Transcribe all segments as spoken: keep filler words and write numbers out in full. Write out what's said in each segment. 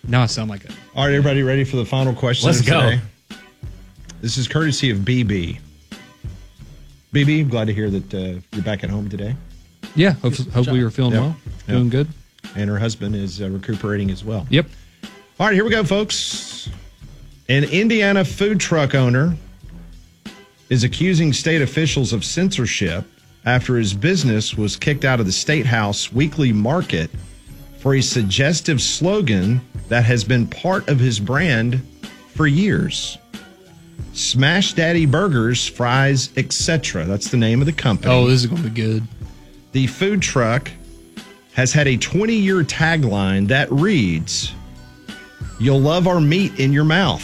Now I sound like it. All right, everybody ready for the final question? Let's go. Today? This is courtesy of B B. B B, glad to hear that uh, you're back at home today. Yeah, hopefully, hopefully you're feeling Yep. well, doing Yep. good. And her husband is uh, recuperating as well. Yep. All right, here we go, folks. An Indiana food truck owner is accusing state officials of censorship after his business was kicked out of the State House weekly market for a suggestive slogan that has been part of his brand for years. Smash Daddy Burgers, Fries, et cetera. That's the name of the company. Oh, this is going to be good. The food truck has had a twenty-year tagline that reads, "You'll love our meat in your mouth."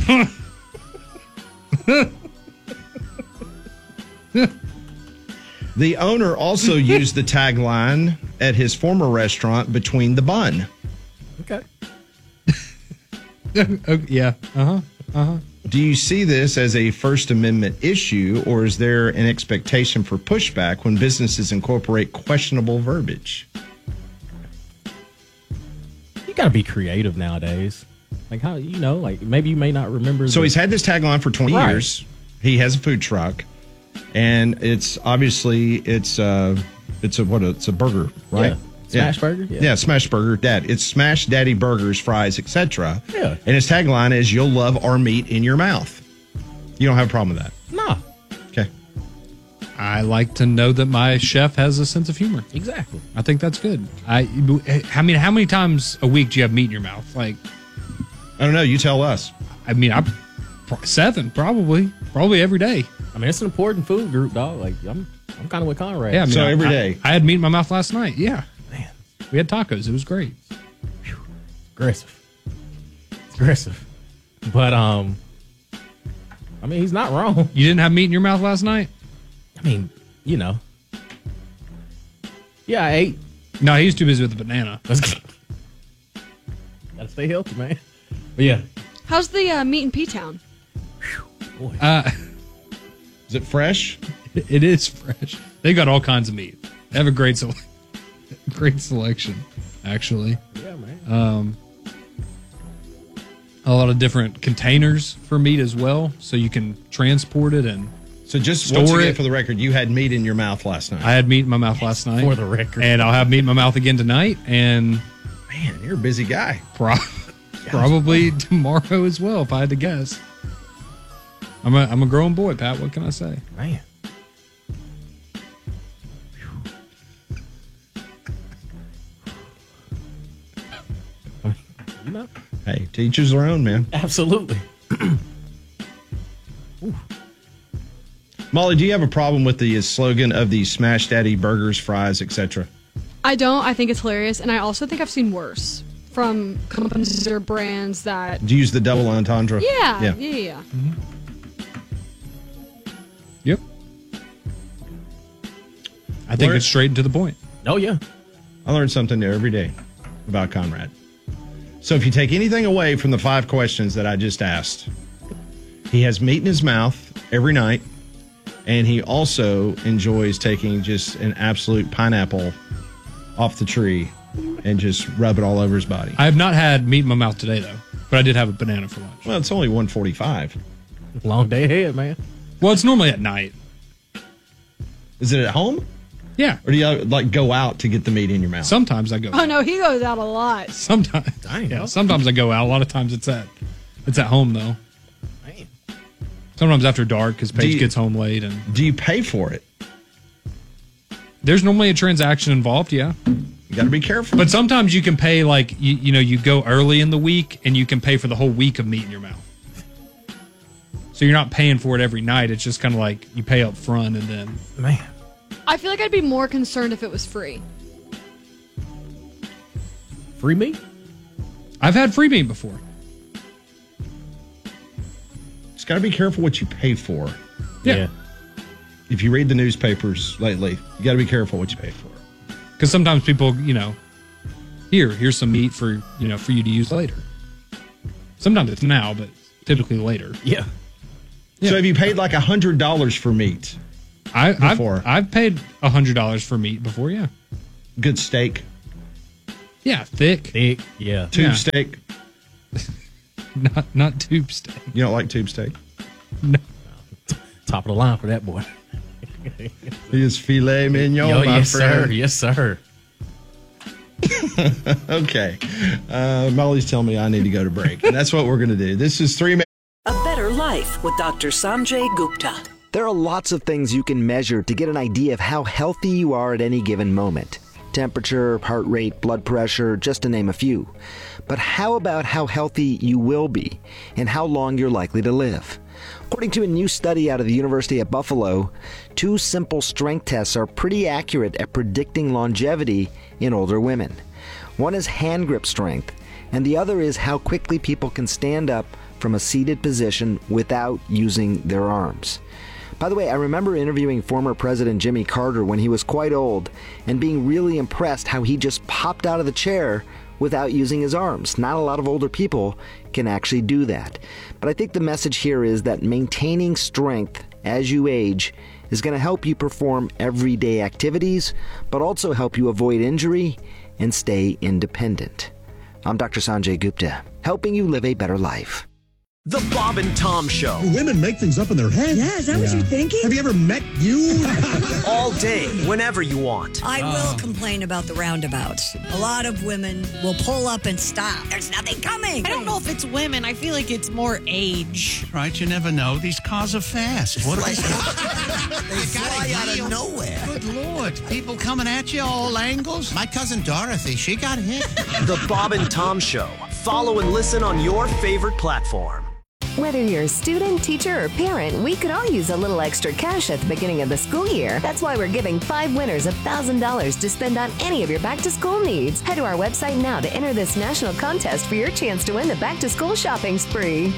The owner also used the tagline at his former restaurant, Between the Bun. Okay. Okay, yeah. Uh-huh. Uh-huh. Do you see this as a First Amendment issue, or is there an expectation for pushback when businesses incorporate questionable verbiage? You got to be creative nowadays. Like how, you know, like maybe you may not remember. So the, he's had this tagline for twenty Right. years. He has a food truck, and it's obviously it's uh it's a what a, it's a burger, right? Yeah. Smash burger? Yeah. Yeah. Smash burger. Dad, it's Smash Daddy Burgers, Fries, et cetera. Yeah. And his tagline is "You'll love our meat in your mouth." You don't have a problem with that, Nah. okay? I like to know that my chef has a sense of humor. Exactly. I think that's good. I, I mean, how many times a week do you have meat in your mouth? Like, I don't know. You tell us. I mean, I seven probably, probably every day. I mean, it's an important food group, dog. Like I'm, I'm kind of with Conrad. Yeah, I mean, So I- every I- day. I, had meat in my mouth last night. Yeah, Man, we had tacos. It was great. aggressive. It's aggressive. But um, I mean, he's not wrong. You didn't have meat in your mouth last night? I mean, you know. Yeah, I ate. No, he was too busy with the banana. Let's gotta stay healthy, man. But yeah, How's the uh, meat in P-Town? boy. Uh, Is it fresh? it is fresh. They got all kinds of meat. They have a great, sele- great selection, actually. yeah, man. Um, a lot of different containers for meat as well, so you can transport it. And So just Store once again, it. for the record, you had meat in your mouth last night. I had meat in my mouth last night. For the record. And I'll have meat in my mouth again tonight, and Man, you're a busy guy. pro- probably tomorrow as well, if I had to guess. I'm a I'm a growing boy, Pat. What can I say? Man. You know, Hey, teachers their own, man. absolutely. Molly, do you have a problem with the slogan of the Smash Daddy Burgers, Fries, et cetera? I don't. I think it's hilarious, and I also think I've seen worse from companies or brands that. Do you use the double entendre? Yeah, yeah, Yeah. yeah. Yep. I think Learn- it's straight and to the point. Oh yeah. I learn something new every day about Conrad. So if you take anything away from the five questions that I just asked, he has meat in his mouth every night, and he also enjoys taking just an absolute pineapple off the tree and just rub it all over his body. I have not had meat in my mouth today, though, but I did have a banana for lunch. Well, it's only one forty-five. Long day ahead, man. Well, it's normally at night. Is it at home? Yeah. Or do you like go out to get the meat in your mouth? Sometimes I go. Oh no, he goes out a lot. Sometimes. Dang, yeah. no. Sometimes I go out. A lot of times it's at it's at home though. Man. Sometimes after dark because Paige you- gets home late, and Do you pay for it? there's normally a transaction involved. Yeah. You got to be careful. But sometimes you can pay like you, you know you go early in the week and you can pay for the whole week of meat in your mouth. So you're not paying for it every night. It's just kind of like you pay up front and then Man. I feel like I'd be more concerned if it was free. Free meat? I've had free meat before. Just got to be careful what you pay for. Yeah. If you read the newspapers lately, you got to be careful what you pay for. Because sometimes people, you know, here, here's some meat for you know for you to use later. Sometimes it's now, but typically later. Yeah. Yeah. So have you paid like a hundred dollars for meat? I, Before. I've I've paid a hundred dollars for meat before. Yeah. Good steak, Yeah, thick. Thick. Yeah. tube Yeah. steak. Not not tube steak. You don't like tube steak? No. Top of the line for that boy. He is filet mignon, Yo, my yes, friend. sir. Yes, sir. Okay. Uh, Molly's telling me I need to go to break. And that's what we're going to do. This is three. A Better Life with Doctor Sanjay Gupta. There are lots of things you can measure to get an idea of how healthy you are at any given moment. Temperature, heart rate, blood pressure, just to name a few. But how about how healthy you will be and how long you're likely to live? According to a new study out of the University of Buffalo, two simple strength tests are pretty accurate at predicting longevity in older women. One is hand grip strength, and the other is how quickly people can stand up from a seated position without using their arms. By the way, I remember interviewing former President Jimmy Carter when he was quite old and being really impressed how he just popped out of the chair without using his arms. Not a lot of older people can actually do that. But I think the message here is that maintaining strength as you age is going to help you perform everyday activities, but also help you avoid injury and stay independent. I'm Doctor Sanjay Gupta, helping you live a better life. The Bob and Tom Show. Women make things up in their heads. Yeah, is that what you're thinking? Have you ever met you? All day, whenever you want. I will complain about the roundabouts. A lot of women will pull up and stop. There's nothing coming. I don't know if it's women. I feel like it's more age. Right, you never know. These cars are fast. What are they? They fly out of nowhere. Good Lord. People coming at you all angles. My cousin Dorothy, she got hit. The Bob and Tom Show. Follow and listen on your favorite platform. Whether you're a student, teacher, or parent, we could all use a little extra cash at the beginning of the school year. That's why we're giving five winners one thousand dollars to spend on any of your back-to-school needs. Head to our website now to enter this national contest for your chance to win the back-to-school shopping spree.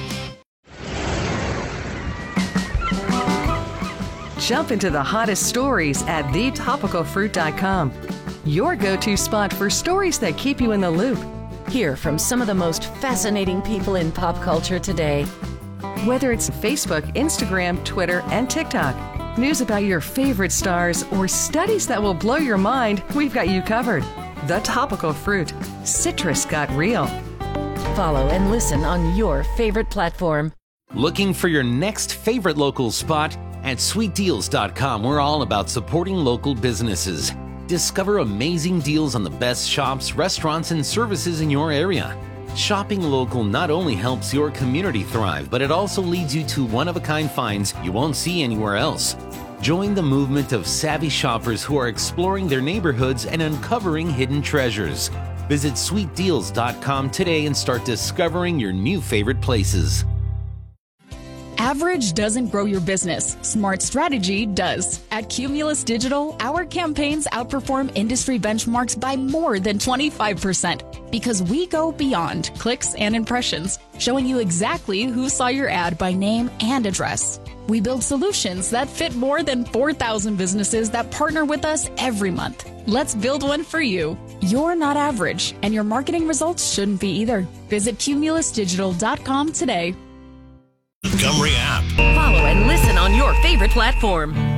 Jump into the hottest stories at the topical fruit dot com. Your go-to spot for stories that keep you in the loop. Hear from some of the most fascinating people in pop culture today. Whether it's Facebook, Instagram, Twitter, and TikTok, news about your favorite stars, or studies that will blow your mind, we've got you covered. The Topical Fruit. Citrus got real. Follow and listen on your favorite platform. Looking for your next favorite local spot? At sweet deals dot com, we're all about supporting local businesses. Discover amazing deals on the best shops, restaurants, and services in your area. Shopping local not only helps your community thrive, but it also leads you to one-of-a-kind finds you won't see anywhere else. Join the movement of savvy shoppers who are exploring their neighborhoods and uncovering hidden treasures. Visit sweet deals dot com today and start discovering your new favorite places. Average doesn't grow your business. Smart strategy does. At Cumulus Digital, our campaigns outperform industry benchmarks by more than twenty-five percent because we go beyond clicks and impressions, showing you exactly who saw your ad by name and address. We build solutions that fit more than four thousand businesses that partner with us every month. Let's build one for you. You're not average, and your marketing results shouldn't be either. Visit Cumulus Digital dot com today. Montgomery app. Follow and listen on your favorite platform.